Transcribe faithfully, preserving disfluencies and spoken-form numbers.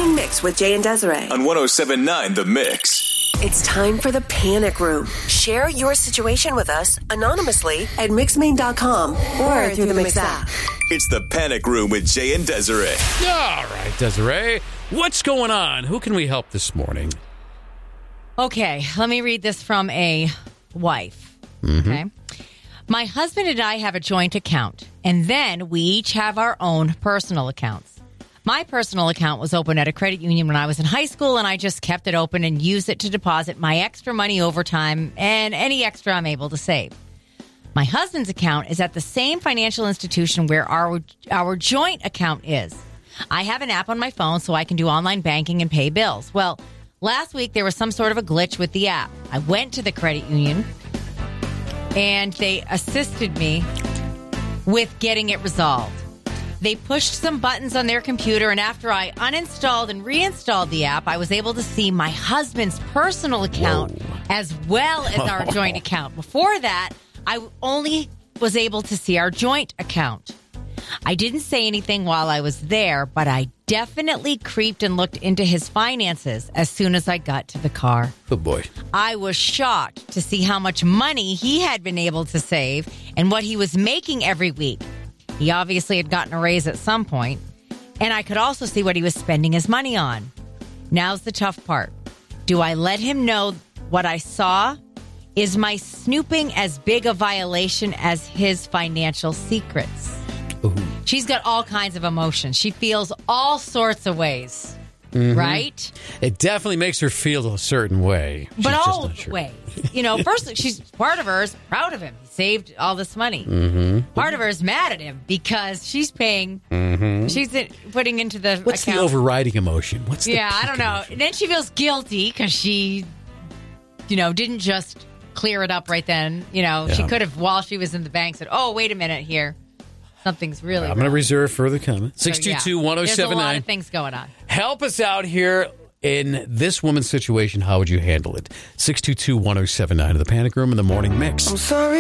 Morning Mix with Jay and Desiree. On one oh seven point nine The Mix. It's time for the Panic Room. Share your situation with us anonymously at mix main dot com or through the Mix app. It's the Panic Room with Jay and Desiree. All right, Desiree. What's going on? Who can we help this morning? Okay, let me read this from a wife. Mm-hmm. Okay. My husband and I have a joint account, and then we each have our own personal accounts. My personal account was opened at a credit union when I was in high school, and I just kept it open and used it to deposit my extra money over time and any extra I'm able to save. My husband's account is at the same financial institution where our our joint account is. I have an app on my phone so I can do online banking and pay bills. Well, last week there was some sort of a glitch with the app. I went to the credit union, and they assisted me with getting it resolved. They pushed some buttons on their computer, and after I uninstalled and reinstalled the app, I was able to see my husband's personal account Whoa. as well as our joint account. Before that, I only was able to see our joint account. I didn't say anything while I was there, but I definitely creeped and looked into his finances as soon as I got to the car. Oh, boy. I was shocked to see how much money he had been able to save and what he was making every week. He obviously had gotten a raise at some point, and I could also see what he was spending his money on. Now's the tough part. Do I let him know what I saw? Is my snooping as big a violation as his financial secrets? Ooh. She's got all kinds of emotions. She feels all sorts of ways, mm-hmm. right? It definitely makes her feel a certain way. She's but just all not sure. ways. You know, first, she's part of her is proud of him. He saved all this money. Mm-hmm. Part of her is mad at him because she's paying. Mm-hmm. She's putting into the What's account. the overriding emotion? What's the Yeah, I don't know. emotion? And then she feels guilty because she, you know, didn't just clear it up right then. You know, Yeah. she could have, while she was in the bank, said, "Oh, wait a minute here. Something's really I'm going to wrong." reserve further comment. So, six two two, yeah, one oh seven There's a lot nine. of things going on. Help us out here in this woman's situation. How would you handle it? six two two, one oh seven nine of the Panic Room in the Morning Mix. I'm sorry.